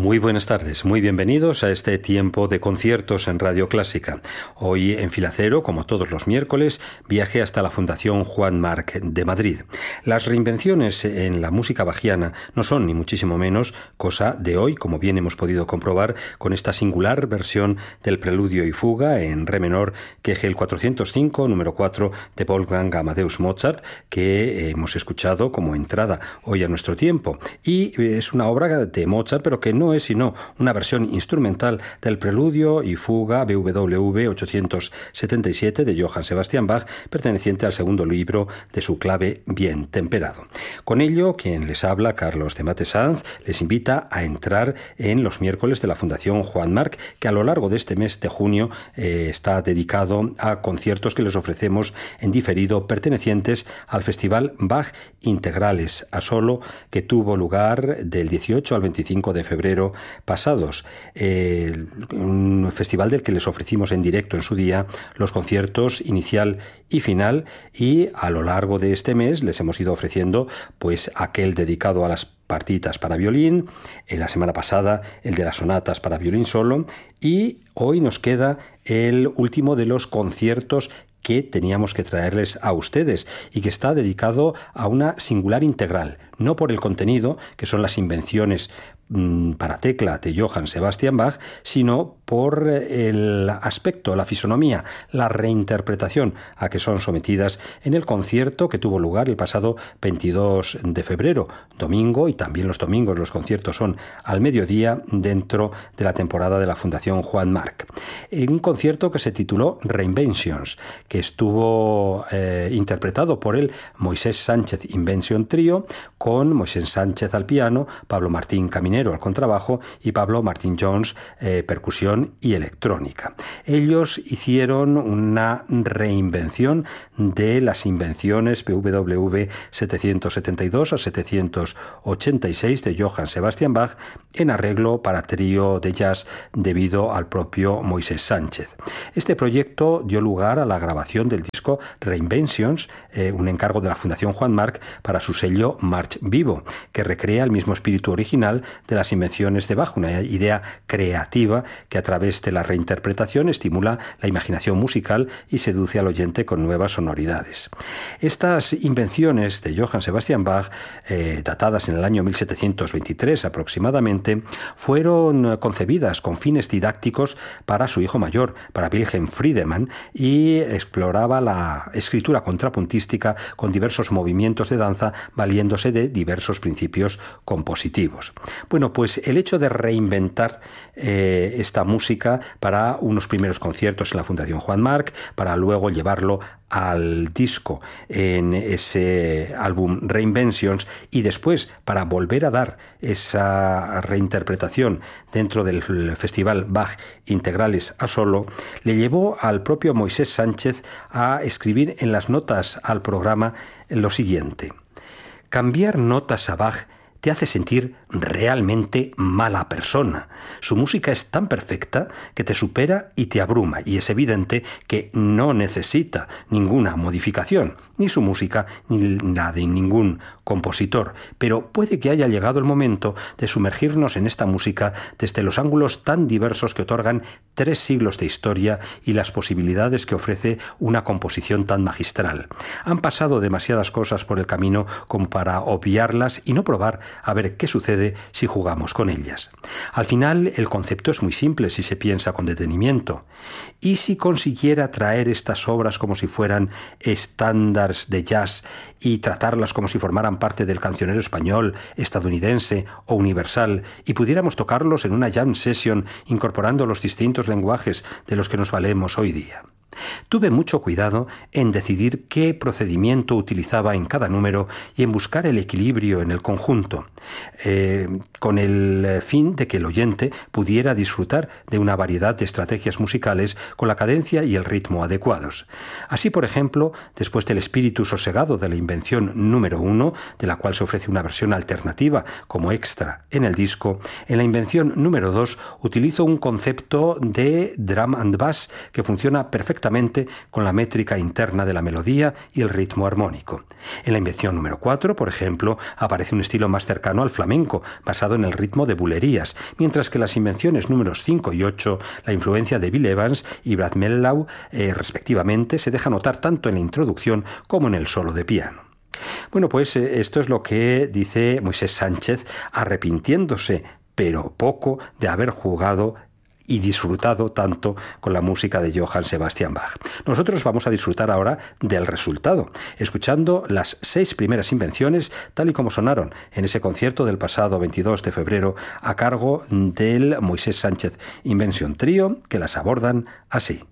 Muy buenas tardes, muy bienvenidos a este tiempo de conciertos en Radio Clásica. Hoy en Fila Cero, como todos los miércoles, viaje hasta la Fundación Juan March de Madrid. Las reinvenciones en la música bachiana no son ni muchísimo menos cosa de hoy, como bien hemos podido comprobar con esta singular versión del Preludio y Fuga en re menor, que es el 405, número 4 de Wolfgang Amadeus Mozart, que hemos escuchado como entrada hoy a nuestro tiempo. Y es una obra de Mozart, pero que no es sino una versión instrumental del Preludio y Fuga BWV 877 de Johann Sebastian Bach, perteneciente al segundo libro de su clave bien temperado. Con ello, quien les habla, Carlos de Mate Sanz, les invita a entrar en los miércoles de la Fundación Juan March, que a lo largo de este mes de junio está dedicado a conciertos que les ofrecemos en diferido, pertenecientes al Festival Bach Integrales a Solo, que tuvo lugar del 18 al 25 de febrero pasados. Un festival del que les ofrecimos en directo en su día los conciertos inicial y final, y a lo largo de este mes les hemos ido ofreciendo pues aquel dedicado a las partitas para violín, en la semana pasada el de las sonatas para violín solo, y hoy nos queda el último de los conciertos que teníamos que traerles a ustedes y que está dedicado a una singular integral, no por el contenido, que son las invenciones para tecla de Johann Sebastian Bach, sino por el aspecto, la fisonomía, la reinterpretación a que son sometidas en el concierto que tuvo lugar el pasado 22 de febrero, domingo, y también los domingos los conciertos son al mediodía dentro de la temporada de la Fundación Juan March. Un concierto que se tituló Reinventions, que estuvo interpretado por el Moisés Sánchez Invention Trio, con Moisés Sánchez al piano, Pablo Martín Caminero al contrabajo y Pablo Martín Jones percusión y electrónica. Ellos hicieron una reinvención de las invenciones BWV 772 a 786 de Johann Sebastian Bach en arreglo para trío de jazz debido al propio Moisés Sánchez. Este proyecto dio lugar a la grabación del disco Reinventions, un encargo de la Fundación Juan March para su sello March Vivo, que recrea el mismo espíritu original de las invenciones de Bach, una idea creativa que a través de la reinterpretación estimula la imaginación musical y seduce al oyente con nuevas sonoridades. Estas invenciones de Johann Sebastian Bach, datadas en el año 1723 aproximadamente, fueron concebidas con fines didácticos para su hijo mayor, para Wilhelm Friedemann, y exploraba la escritura contrapuntística con diversos movimientos de danza valiéndose de diversos principios compositivos. Bueno, pues el hecho de reinventar esta música para unos primeros conciertos en la Fundación Juan March, para luego llevarlo al disco en ese álbum Reinventions, y después para volver a dar esa reinterpretación dentro del Festival Bach Integrales a Solo, le llevó al propio Moisés Sánchez a escribir en las notas al programa lo siguiente: cambiar notas a Bach te hace sentir realmente mala persona. Su música es tan perfecta que te supera y te abruma, y es evidente que no necesita ninguna modificación, ni su música ni la de ningún compositor. Pero puede que haya llegado el momento de sumergirnos en esta música desde los ángulos tan diversos que otorgan 3 siglos de historia y las posibilidades que ofrece una composición tan magistral. Han pasado demasiadas cosas por el camino como para obviarlas y no probar a ver qué sucede si jugamos con ellas. Al final, el concepto es muy simple si se piensa con detenimiento. ¿Y si consiguiera traer estas obras como si fueran estándares de jazz y tratarlas como si formaran parte del cancionero español, estadounidense o universal, y pudiéramos tocarlos en una jam session incorporando los distintos lenguajes de los que nos valemos hoy día? Tuve mucho cuidado en decidir qué procedimiento utilizaba en cada número y en buscar el equilibrio en el conjunto, con el fin de que el oyente pudiera disfrutar de una variedad de estrategias musicales con la cadencia y el ritmo adecuados. Así, por ejemplo, después del espíritu sosegado de la invención número 1, de la cual se ofrece una versión alternativa como extra en el disco, en la invención número 2 utilizo un concepto de drum and bass que funciona perfectamente con la métrica interna de la melodía y el ritmo armónico. En la invención número 4, por ejemplo, aparece un estilo más cercano al flamenco, basado basado en el ritmo de bulerías, mientras que las invenciones números 5 y 8, la influencia de Bill Evans y Brad Mehldau, respectivamente, se deja notar tanto en la introducción como en el solo de piano. Bueno, pues esto es lo que dice Moisés Sánchez, arrepintiéndose, pero poco, de haber jugado y disfrutado tanto con la música de Johann Sebastian Bach. Nosotros vamos a disfrutar ahora del resultado, escuchando las 6 primeras invenciones tal y como sonaron en ese concierto del pasado 22 de febrero a cargo del Moisés Sánchez Invention Trío, que las abordan así.